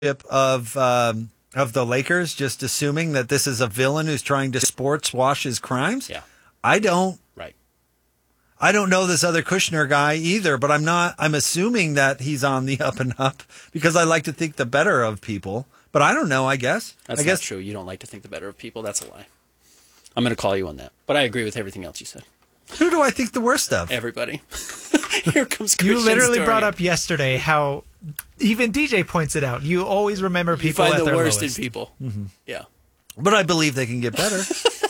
of the Lakers, just assuming that this is a villain who's trying to sports wash his crimes. Yeah. I don't. Right. I don't know this other Kushner guy either, but I'm assuming that he's on the up and up because I like to think the better of people. But I don't know, I guess. That's not true. You don't like to think the better of people. That's a lie. I'm going to call you on that. But I agree with everything else you said. Who do I think the worst of? Everybody. Here comes Christian. You literally story. brought up yesterday how even DJ points it out. You always remember people you find at the their worst lowest. in people. Mm-hmm. Yeah. But I believe they can get better.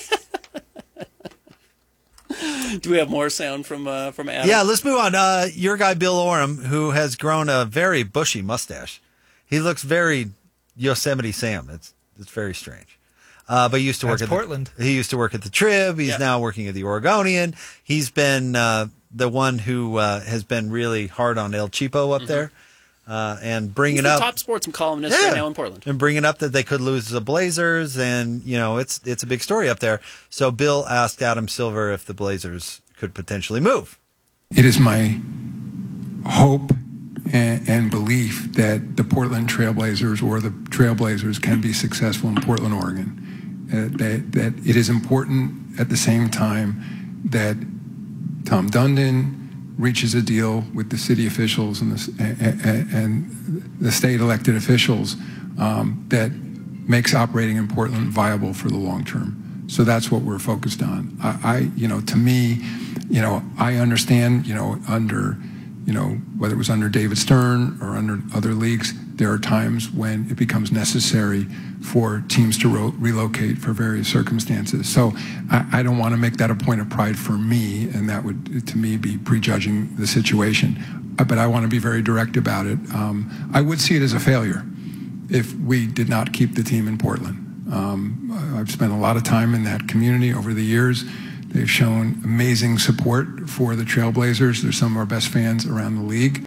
Do we have more sound from Adam? Yeah, let's move on. Your guy Bill Oram, who has grown a very bushy mustache. He looks very Yosemite Sam. It's very strange. But he used to work at Portland. He used to work at the Trib. He's now working at the Oregonian. He's been the one who has been really hard on El Cheapo up there, and bringing He's the up top sports columnist right now in Portland, and bringing up that they could lose the Blazers, and it's a big story up there. So Bill asked Adam Silver if the Blazers could potentially move. It is my hope and belief that the Portland Trailblazers or the Trailblazers can be successful in Portland, Oregon. That it is important at the same time that Tom Dundon reaches a deal with the city officials and the state elected officials that makes operating in Portland viable for the long term. So that's what we're focused on. To me, I understand, under, whether it was under David Stern or under other leagues, there are times when it becomes necessary for teams to relocate for various circumstances. So I don't want to make that a point of pride for me, and that would, to me, be prejudging the situation. But I want to be very direct about it. I would see it as a failure if we did not keep the team in Portland. I've spent a lot of time in that community over the years. They've shown amazing support for the Trailblazers. They're some of our best fans around the league.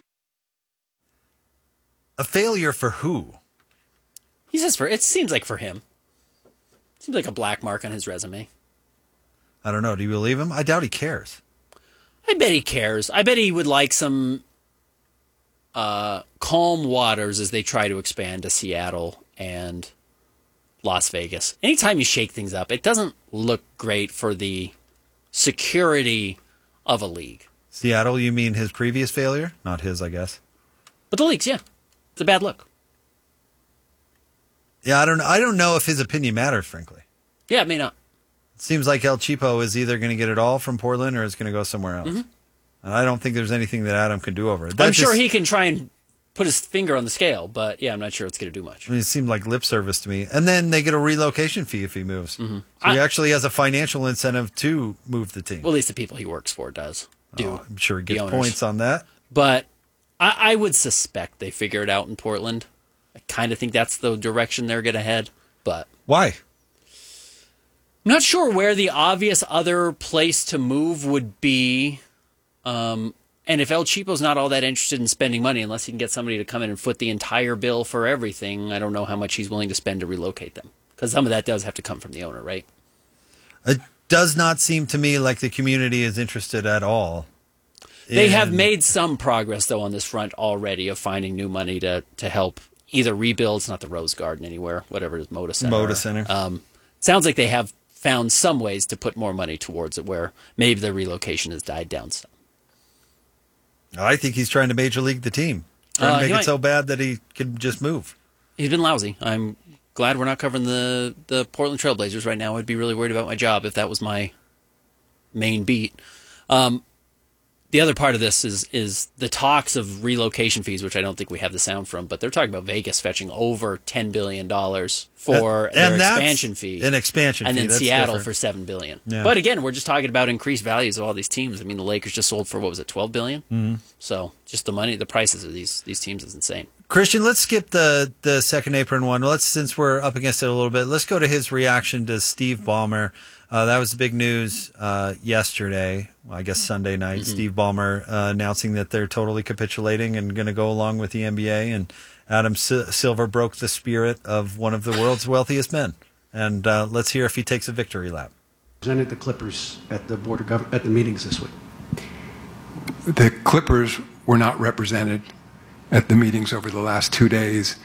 A failure for who? He says it seems like for him. Seems like a black mark on his resume. I don't know. Do you believe him? I doubt he cares. I bet he cares. I bet he would like some calm waters as they try to expand to Seattle and Las Vegas. Anytime you shake things up, it doesn't look great for the security of a league. Seattle, you mean his previous failure? Not his, I guess. But the league's, yeah. It's a bad look. Yeah, I don't know if his opinion matters, frankly. Yeah, it may not. It seems like El Cheapo is either going to get it all from Portland or is going to go somewhere else. Mm-hmm. And I don't think there's anything that Adam can do over it. I'm sure he can try and put his finger on the scale, but yeah, I'm not sure it's going to do much. I mean, it seemed like lip service to me. And then they get a relocation fee if he moves. Mm-hmm. So he actually has a financial incentive to move the team. Well, at least the people he works for do. I'm sure he gets points on that. But I would suspect they figure it out in Portland. I kind of think that's the direction they're going to head. But why? I'm not sure where the obvious other place to move would be. And if El Cheapo's not all that interested in spending money, unless he can get somebody to come in and foot the entire bill for everything, I don't know how much he's willing to spend to relocate them. Because some of that does have to come from the owner, right? It does not seem to me like the community is interested at all. They have made some progress, though, on this front already of finding new money to help either rebuild. It's not the Rose Garden anywhere, whatever it is, Moda Center. Moda Center. Sounds like they have found some ways to put more money towards it where maybe the relocation has died down some. I think he's trying to major league the team. Trying to make it so bad that he can just move. He's been lousy. I'm glad we're not covering the Portland Trailblazers right now. I'd be really worried about my job if that was my main beat. The other part of this is the talks of relocation fees, which I don't think we have the sound from, but they're talking about Vegas fetching over $10 billion for their expansion fee. An expansion and fee. then That's Seattle different. for $7 billion. Yeah. But again, we're just talking about increased values of all these teams. I mean, the Lakers just sold for, what was it, $12 billion? Mm-hmm. So just the prices of these teams is insane. Christian, let's skip the second apron one. Since we're up against it a little bit, let's go to his reaction to Steve Ballmer. That was the big news yesterday, I guess Sunday night. Mm-hmm. Steve Ballmer announcing that they're totally capitulating and going to go along with the NBA. And Adam Silver broke the spirit of one of the world's wealthiest men. And let's hear if he takes a victory lap. Presented the Clippers at the Board of at the meetings this week. The Clippers were not represented at the meetings over the last 2 days.